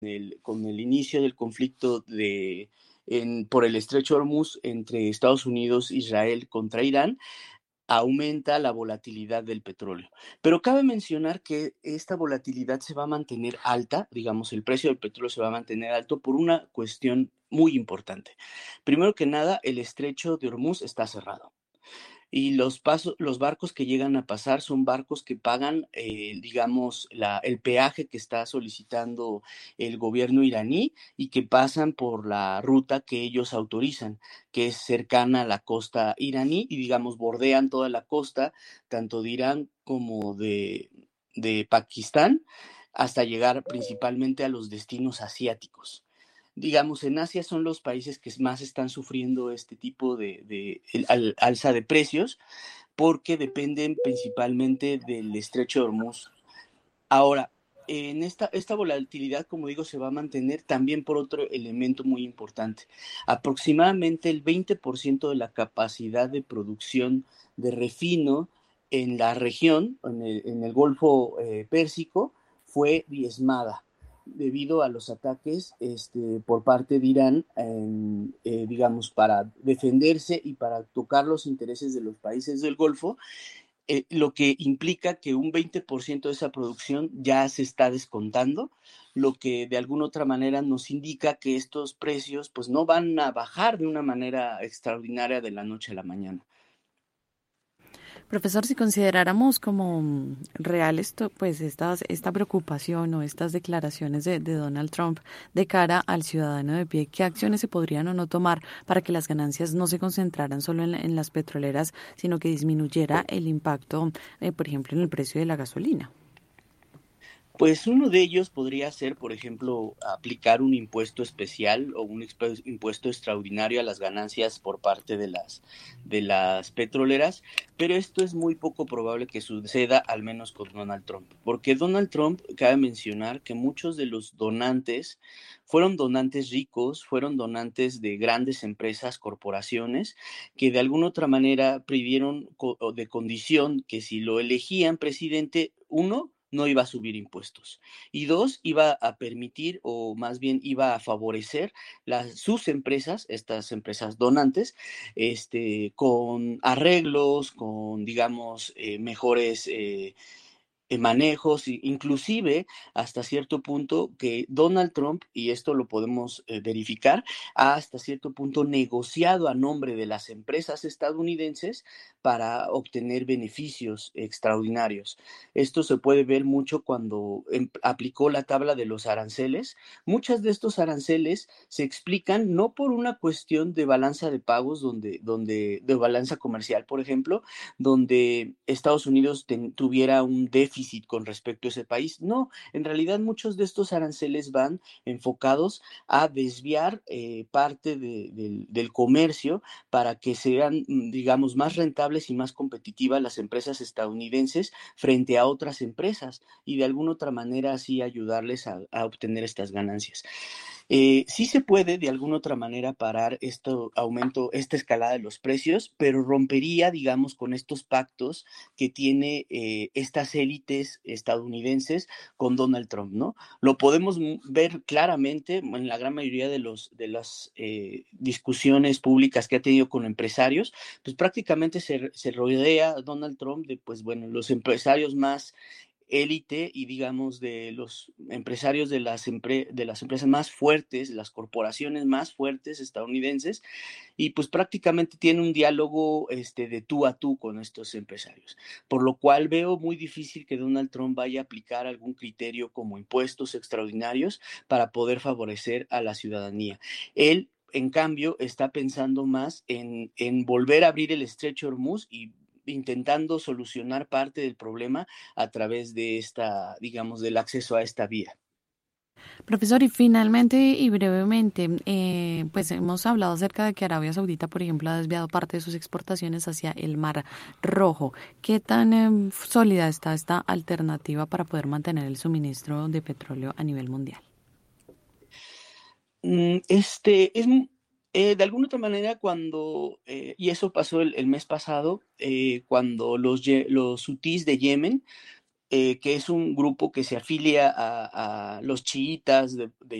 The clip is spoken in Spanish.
con el inicio del conflicto por el estrecho de Hormuz entre Estados Unidos e Israel contra Irán, aumenta la volatilidad del petróleo. Pero cabe mencionar que esta volatilidad se va a mantener alta, digamos, el precio del petróleo se va a mantener alto por una cuestión muy importante. Primero que nada, el estrecho de Hormuz está cerrado. Y los barcos que llegan a pasar son barcos que pagan, digamos, el peaje que está solicitando el gobierno iraní y que pasan por la ruta que ellos autorizan, que es cercana a la costa iraní y, digamos, bordean toda la costa, tanto de Irán como de Pakistán, hasta llegar principalmente a los destinos asiáticos. Digamos, en Asia son los países que más están sufriendo este tipo de alza de precios porque dependen principalmente del estrecho de Hormuz. Ahora, en esta volatilidad, como digo, se va a mantener también por otro elemento muy importante. Aproximadamente el 20% de la capacidad de producción de refino en la región, en el Golfo Pérsico, fue diezmada debido a los ataques por parte de Irán, digamos, para defenderse y para tocar los intereses de los países del Golfo, lo que implica que un 20% de esa producción ya se está descontando, lo que de alguna otra manera nos indica que estos precios pues no van a bajar de una manera extraordinaria de la noche a la mañana. Profesor, si consideráramos como real esto, pues esta preocupación o estas declaraciones de Donald Trump de cara al ciudadano de pie, ¿qué acciones se podrían o no tomar para que las ganancias no se concentraran solo en las petroleras, sino que disminuyera el impacto, por ejemplo, en el precio de la gasolina? Pues uno de ellos podría ser, por ejemplo, aplicar un impuesto especial o un impuesto extraordinario a las ganancias por parte de las petroleras, pero esto es muy poco probable que suceda, al menos con Donald Trump, porque Donald Trump, cabe mencionar que muchos de los donantes fueron donantes ricos, fueron donantes de grandes empresas, corporaciones, que de alguna otra manera pidieron de condición que si lo elegían presidente, uno, no iba a subir impuestos. Y dos, iba a permitir o más bien iba a favorecer sus empresas, estas empresas donantes, con arreglos, con, digamos, mejores manejos, inclusive hasta cierto punto que Donald Trump, y esto lo podemos verificar, ha hasta cierto punto negociado a nombre de las empresas estadounidenses para obtener beneficios extraordinarios. Esto se puede ver mucho cuando aplicó la tabla de los aranceles. Muchas de estos aranceles se explican no por una cuestión de balanza de pagos, de balanza comercial, por ejemplo, donde Estados Unidos tuviera un déficit con respecto a ese país. No, en realidad muchos de estos aranceles van enfocados a desviar parte del comercio para que sean, digamos, más rentables y más competitivas las empresas estadounidenses frente a otras empresas y de alguna otra manera así ayudarles a obtener estas ganancias. Sí se puede de alguna otra manera parar esta escalada de los precios, pero rompería, digamos, con estos pactos que tiene estas élites estadounidenses con Donald Trump, ¿no? Lo podemos ver claramente en la gran mayoría de las discusiones públicas que ha tenido con empresarios, pues prácticamente se rodea Donald Trump de, pues bueno, los empresarios más élite y digamos de los empresarios de las empresas más fuertes, las corporaciones más fuertes estadounidenses, y pues prácticamente tiene un diálogo de tú a tú con estos empresarios, por lo cual veo muy difícil que Donald Trump vaya a aplicar algún criterio como impuestos extraordinarios para poder favorecer a la ciudadanía. Él en cambio, está pensando más en volver a abrir el estrecho de Hormuz y intentando solucionar parte del problema a través de digamos, del acceso a esta vía. Profesor, y finalmente y brevemente, pues hemos hablado acerca de que Arabia Saudita, por ejemplo, ha desviado parte de sus exportaciones hacia el Mar Rojo. ¿Qué tan sólida está esta alternativa para poder mantener el suministro de petróleo a nivel mundial? De alguna otra manera y eso pasó el mes pasado, cuando los hutíes de Yemen que es un grupo que se afilia a los chiitas de